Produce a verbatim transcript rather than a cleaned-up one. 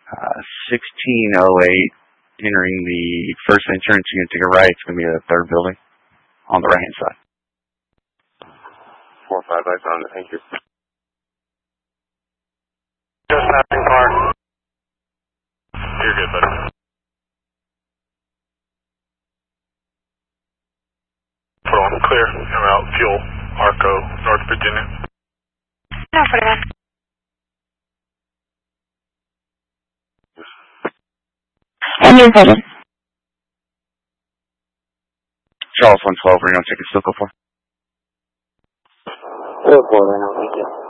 Uh, sixteen oh eight, entering the first entrance. You're going to take a right. It's going to be the third building on the right-hand side. four five, I found it. Thank you. Just passing car. You're good, buddy. Put on clear. I'm out. Fuel. Arco, North Virginia. No, forty-one. Engine vision. Charles one twelve, we're going to take a still go for. four four right now, thank you.